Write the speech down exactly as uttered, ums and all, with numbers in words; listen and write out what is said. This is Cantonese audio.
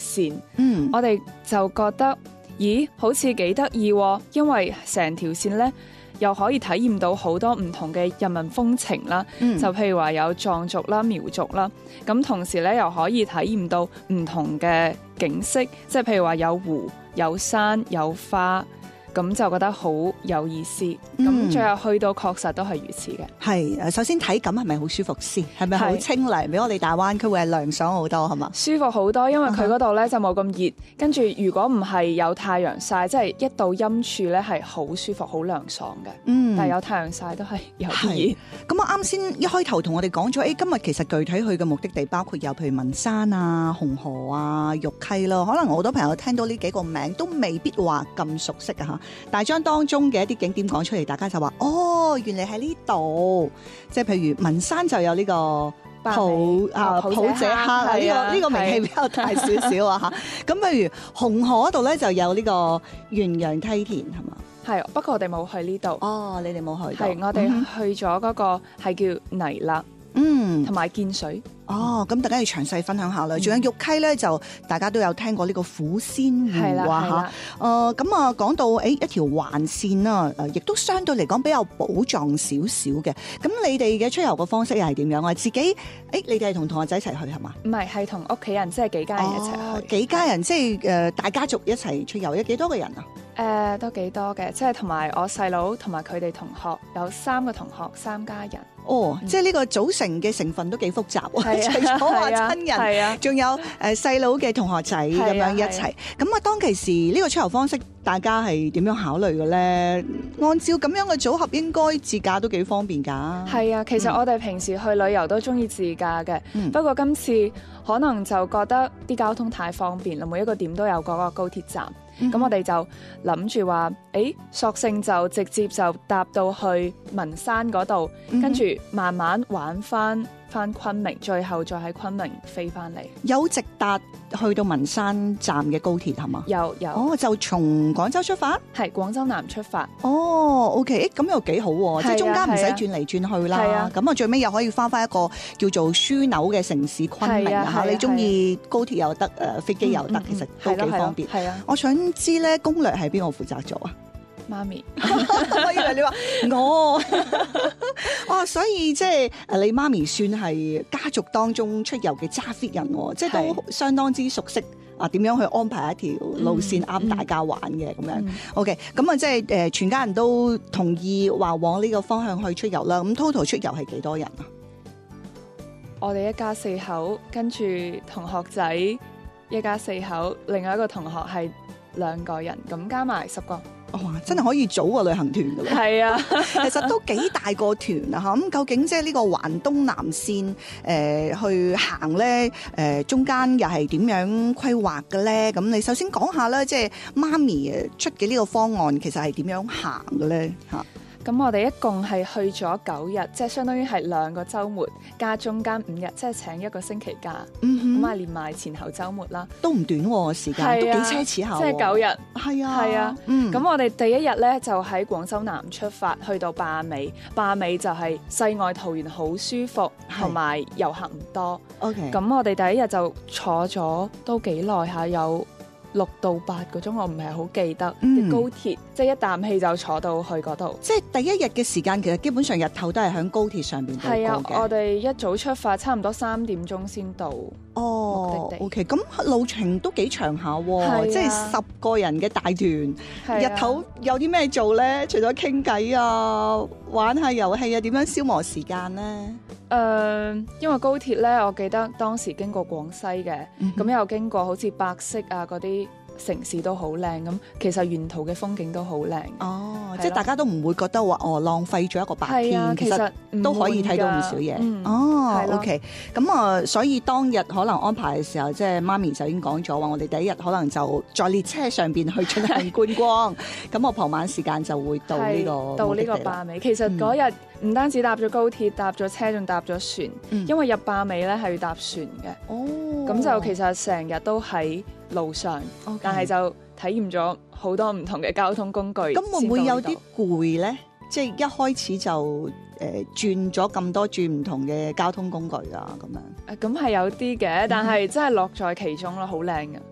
線， 嗯， 我哋就覺得咦好似幾得意喎，因為成條線呢，又可以體驗到好多唔同嘅人民風情啦， 嗯就譬如話有藏族啦、苗族啦，咁同時咧又可以體驗到唔同嘅景色，即係譬如話有湖、有山、有花，咁就覺得好有意思。咁、 嗯最後去到確實都係如此嘅。 係誒，首先體感係咪好舒服先？係咪好係清涼？比我哋大灣區會係涼爽好多係嘛？ 舒服好多，因為佢嗰度咧就冇咁熱，跟住如果唔係有太陽曬，即係一到陰處咧係好舒服、好涼爽嘅。 嗯但係有太陽曬都係有啲係熱。 咁啊！啱先一開頭同我哋講咗，誒今日其實具體去嘅目的地包括有譬如文山啊、紅河啊、玉溪咯。可能好多朋友聽到呢幾個名都未必話咁熟悉啊嚇，但係將當中嘅一啲景點講出嚟，大家就話哦，原嚟喺呢度。即係譬如文山就有呢個普啊普普者黑啊，呢個呢個名氣比較大少少啊嚇。咁譬如紅河嗰度咧就有呢個元陽梯田係嘛？ 係，不過我哋冇去呢度。 哦，你哋冇去到。 係，我哋去咗嗰個係叫泥勒， 嗯。 同埋建水。 哦，咁大家要詳細分享下啦。仲有玉溪咧，就大家都有聽過呢個虎仙係啦湖啊係啦嚇。誒咁啊，講到誒一條環線啦，誒亦都相對嚟講比較寶藏少少嘅。咁你哋嘅出遊嘅方式又係點樣啊？自己誒，你哋係同同學仔一齊去係嘛？ 唔係，係同屋企人，即係幾家人一齊哦去。 幾家人即係誒大家族一齊出遊，有幾多個人啊？ 誒、都幾多嘅，即係同埋我細佬同埋佢哋同學，有三個同學，三家人。 哦，即係呢個組成嘅成分都幾複雜喎， 係啊除咗話係啊親人。 係啊， 仲有誒細佬嘅同學仔咁係啊樣一齊，咁啊當其時呢個出遊方式，大家係點樣考慮嘅咧？按照咁樣嘅組合，應該自駕都幾方便㗎。 係啊，其實我哋平時去旅遊都中意自駕嘅， 嗯不過今次可能就覺得啲交通太方便啦，每一個點都有嗰個高鐵站，咁、 嗯我哋就諗住話，誒，索性就直接就搭到去文山嗰度， 嗯跟住慢慢玩翻翻昆明，最後再喺昆明飛翻嚟。 有直達去到文山站嘅高鐵係嘛？ 有有， 哦，就從廣州出發。 係廣州南出發。 哦，OK，咁又幾好喎，即係係啊中間唔使係啊轉嚟轉去係啦啊。 咁啊，最尾又可以翻翻一個叫做樞紐嘅城市昆明啊嚇。 係啊係啊你中意高鐵又得，誒飛機又得， 嗯嗯其實嗯都係咯係咯幾方便。 係啊， 我想知咧攻略係邊個負責做啊？ 媽咪。 我以為你話我，哦，所以即係誒，你媽咪算係家族當中出遊嘅揸 fit 人喎，即係都相當之熟悉啊，點樣去安排一條路線啱大家玩嘅咁樣。 嗯 OK，咁啊，即係誒，全家人都同意話往呢個方向去出遊啦。咁 total 出遊係幾多人啊？ 我哋一家四口，跟住同學仔一家四口，另外一個同學係兩個人，咁加埋十個。 哇，真係可以組個旅行團㗎喎！ 係啊， 其實都幾大個團啊嚇，咁究竟即係呢個環東南線誒、呃、去行咧誒、呃、中間又係點樣規劃嘅咧？咁你首先講下啦，即係媽咪誒出嘅呢個方案其實係點樣行嘅咧嚇？ 咁我哋一共係去咗九日，即係相當於係兩個週末加中間五日，即係請一個星期假， 嗯哼， 咁啊連埋前後週末啦， 都唔短喎時間， 係啊都幾奢侈下喎。 即係九日。 係啊， 係啊， 嗯， 咁我哋第一日咧就喺廣州南出發，去到壩尾。壩尾就係世外桃源，好舒服， 係同埋遊客唔多。 OK， 咁我哋第一日就坐咗都幾耐下，有六到八個鐘，我唔係好記得。 嗯高鐵即係一啖氣就坐到去嗰度。 即係第一日嘅時間，其實基本上日頭都係喺高鐵上邊度係啊， 過嘅。 我哋一早出發，差唔多三點鐘先到。 哦目的地 ，OK，咁路程都幾長下喎， 係啊即係十個人嘅大團， 係啊日頭有啲咩做咧？除咗傾偈啊、玩下遊戲啊，點樣消磨時間咧？ 誒、呃因為高鐵咧，我記得當時經過廣西嘅，咁、 嗯哼又經過好似百色啊嗰啲城市都好靚，咁其實沿途嘅風景都好靚。 哦， 係咯即係大家都唔會覺得話哦浪費咗一個白天，， 係啊其實唔都可以睇到唔悶㗎少嘢。 嗯哦係咯 ，OK，咁啊，所以當日可能安排嘅時候，即係媽咪就已經講咗話，我哋第一日可能就在列車上邊去進行觀光，咁我傍晚時間就會到呢個係到呢個目的地啦壩尾。其實嗰日唔單止搭咗高鐵，搭咗車，仲搭咗船， 嗯因為入壩尾咧係要搭船嘅。 哦， 咁就其實成日都喺路上， OK 但係就體驗咗好多唔同嘅交通工具。 咁會唔會有啲先到呢攰咧？即係一開始就誒、呃、轉咗咁多轉唔同嘅交通工具啊，咁樣。 度？誒咁係有啲嘅，但係真係樂在其中咯，好靚嘅。